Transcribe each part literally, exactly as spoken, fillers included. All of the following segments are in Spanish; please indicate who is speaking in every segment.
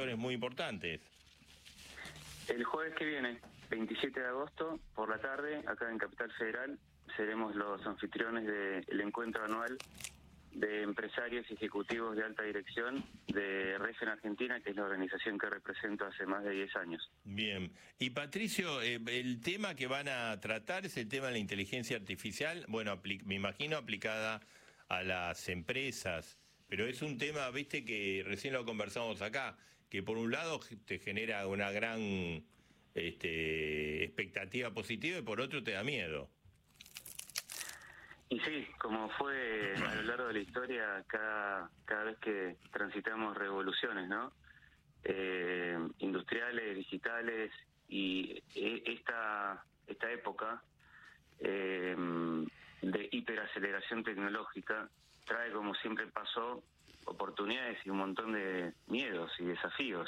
Speaker 1: actores muy importantes.
Speaker 2: El jueves que viene, veintisiete de agosto, por la tarde, acá en Capital Federal, seremos los anfitriones del encuentro anual de empresarios y ejecutivos de alta dirección de REF en Argentina, que es la organización que represento hace más de diez años.
Speaker 1: Bien. Y Patricio, eh, el tema que van a tratar es el tema de la inteligencia artificial, bueno, me imagino aplicada a las empresas, pero es un tema, viste, que recién lo conversamos acá, que por un lado te genera una gran este, expectativa positiva y por otro te da miedo.
Speaker 2: Y sí, como fue a lo largo de la historia, cada, cada vez que transitamos revoluciones, ¿no? Eh, industriales, digitales, y esta, esta época eh, de hiperaceleración tecnológica trae, como siempre pasó, oportunidades y un montón de miedos y desafíos.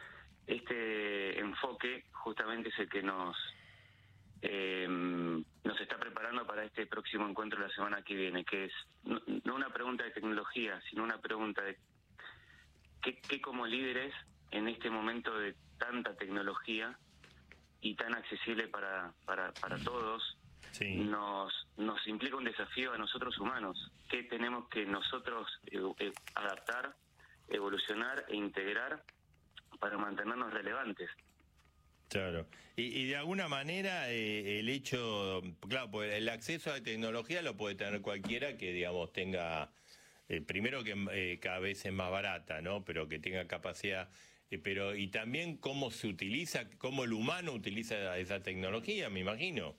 Speaker 2: Este enfoque justamente es el que nos eh, nos está preparando para este próximo encuentro la semana que viene, que es no, no una pregunta de tecnología, sino una pregunta de qué, qué como líderes en este momento de tanta tecnología y tan accesible para para, para todos, sí. nos nos implica un desafío a nosotros humanos, que tenemos que nosotros eh, eh, adaptar, evolucionar e integrar para mantenernos relevantes.
Speaker 1: Claro. Y, y de alguna manera eh, el hecho, claro, pues el acceso a la tecnología lo puede tener cualquiera que, digamos, tenga, eh, primero que eh, cada vez es más barata, ¿no? Pero que tenga capacidad, eh, pero y también cómo se utiliza, cómo el humano utiliza esa tecnología, me imagino.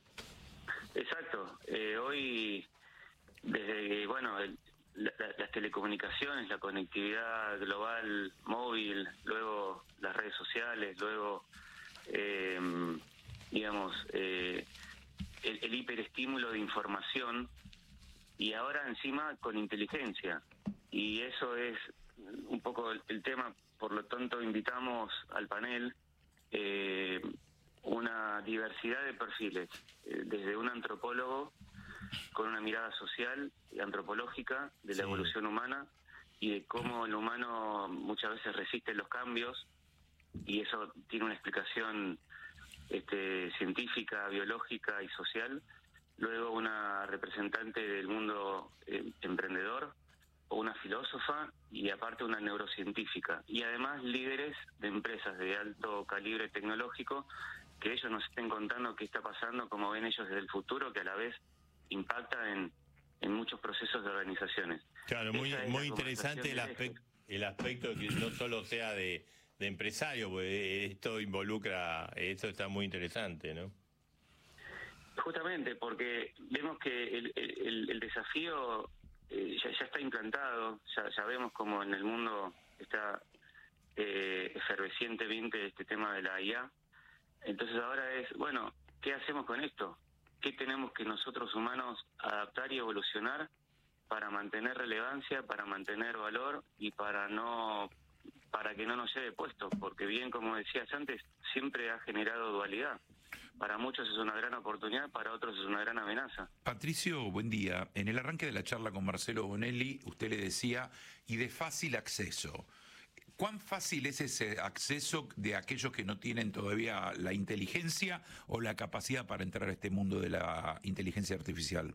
Speaker 2: Exacto. Eh, hoy, desde, bueno, el, la, las telecomunicaciones, la conectividad global, móvil, luego las redes sociales, luego... Eh, digamos, eh, el, el hiperestímulo de información y ahora encima con inteligencia. Y eso es un poco el, el tema, por lo tanto invitamos al panel eh, una diversidad de perfiles, eh, desde un antropólogo con una mirada social y antropológica de la sí. evolución humana y de cómo el humano muchas veces resiste los cambios, y eso tiene una explicación este, científica, biológica y social. Luego una representante del mundo eh, emprendedor o una filósofa, y aparte una neurocientífica, y además líderes de empresas de alto calibre tecnológico, que ellos nos estén contando qué está pasando, cómo ven ellos desde el futuro, que a la vez impacta en, en muchos procesos de organizaciones.
Speaker 1: Claro, muy, muy interesante el aspecto, el aspecto que no solo sea de de empresario, pues esto involucra, esto está muy interesante, ¿no?
Speaker 2: Justamente, porque vemos que el, el, el desafío eh, ya, ya está implantado, ya, ya vemos como en el mundo está eh, efervescientemente este tema de la I A. Entonces ahora es, bueno, ¿qué hacemos con esto? ¿Qué tenemos que nosotros humanos adaptar y evolucionar para mantener relevancia, para mantener valor y para no... para que no nos lleve puesto? Porque bien, como decías antes, siempre ha generado dualidad. Para muchos es una gran oportunidad, para otros es una gran amenaza.
Speaker 3: Patricio, buen día. En el arranque de la charla con Marcelo Bonelli, usted le decía, y de fácil acceso. ¿Cuán fácil es ese acceso de aquellos que no tienen todavía la inteligencia o la capacidad para entrar a este mundo de la inteligencia artificial?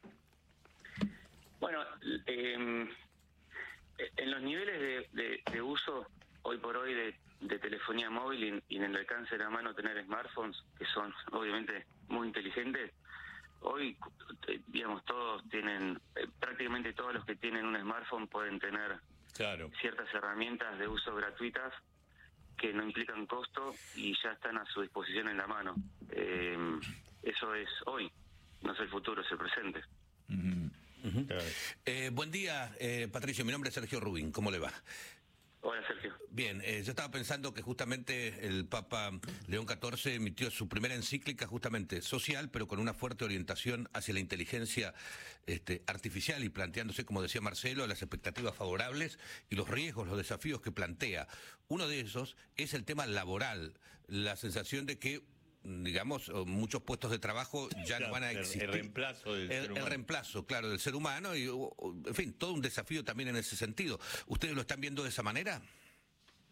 Speaker 2: Bueno, eh... en los niveles de, de, de uso, hoy por hoy, de, de telefonía móvil y, y en el alcance de la mano tener smartphones, que son obviamente muy inteligentes, hoy, digamos, todos tienen, eh, prácticamente todos los que tienen un smartphone pueden tener claro. ciertas herramientas de uso gratuitas que no implican costo y ya están a su disposición en la mano. Eh, eso es hoy, no es el futuro, es el presente.
Speaker 4: Uh-huh. Uh-huh. Eh, buen día, eh, Patricio, mi nombre es Sergio Rubín, ¿cómo le va?
Speaker 2: Hola, Sergio.
Speaker 4: Bien, eh, yo estaba pensando que justamente el Papa León catorce emitió su primera encíclica justamente social, pero con una fuerte orientación hacia la inteligencia este, artificial y planteándose, como decía Marcelo, las expectativas favorables y los riesgos, los desafíos que plantea. Uno de esos es el tema laboral, la sensación de que digamos, muchos puestos de trabajo ya claro, no van a existir.
Speaker 1: El, el reemplazo del
Speaker 4: el,
Speaker 1: ser humano.
Speaker 4: El reemplazo, claro, del ser humano y, en fin, todo un desafío también en ese sentido. ¿Ustedes lo están viendo de esa manera?